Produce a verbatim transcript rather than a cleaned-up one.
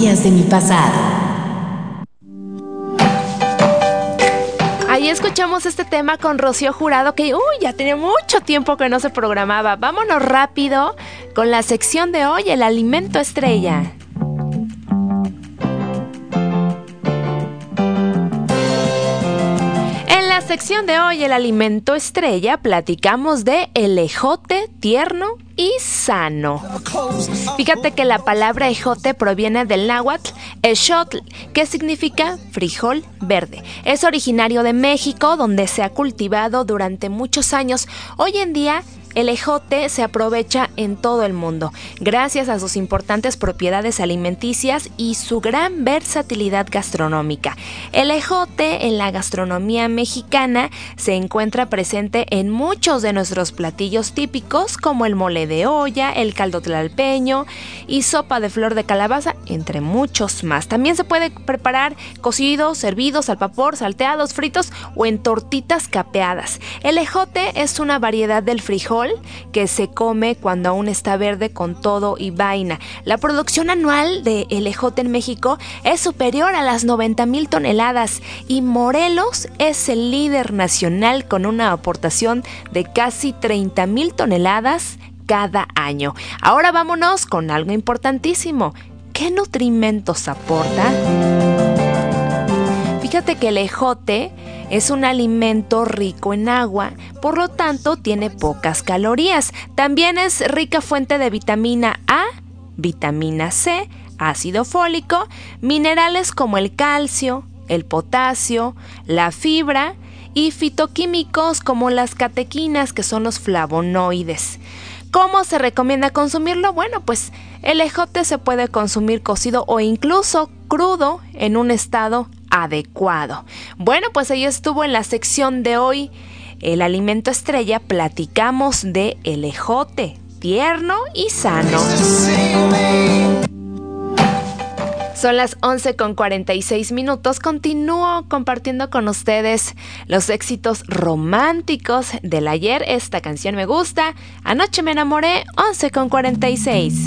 memorias de mi pasado. Ahí escuchamos este tema con Rocío Jurado que, uy, ya tenía mucho tiempo que no se programaba. Vámonos rápido con la sección de hoy, el alimento estrella. En la sección de hoy, el alimento estrella, platicamos de el ejote tierno y sano. Fíjate que la palabra ejote proviene del náhuatl exotl, que significa frijol verde. Es originario de México, donde se ha cultivado durante muchos años. Hoy en día, el ejote se aprovecha en todo el mundo, gracias a sus importantes propiedades alimenticias y su gran versatilidad gastronómica. El ejote en la gastronomía mexicana se encuentra presente en muchos de nuestros platillos típicos, como el mole de olla, el caldo tlalpeño y sopa de flor de calabaza, entre muchos más. También se puede preparar cocidos, servidos, al vapor, salteados, fritos o en tortitas capeadas. El ejote es una variedad del frijol que se come cuando aún está verde con todo y vaina. La producción anual de el ejote en México es superior a las noventa mil toneladas y Morelos es el líder nacional con una aportación de casi treinta mil toneladas cada año. Ahora vámonos con algo importantísimo. ¿Qué nutrimentos aporta? Fíjate que el ejote es un alimento rico en agua, por lo tanto tiene pocas calorías. También es rica fuente de vitamina A, vitamina C, ácido fólico, minerales como el calcio, el potasio, la fibra y fitoquímicos como las catequinas, que son los flavonoides. ¿Cómo se recomienda consumirlo? Bueno, pues el ejote se puede consumir cocido o incluso crudo en un estado adecuado. Bueno, pues ahí estuvo en la sección de hoy, el alimento estrella. Platicamos de el ejote tierno y sano. Son las once con cuarenta y seis minutos. Continúo compartiendo con ustedes los éxitos románticos del ayer. Esta canción me gusta. Anoche me enamoré, once con cuarenta y seis.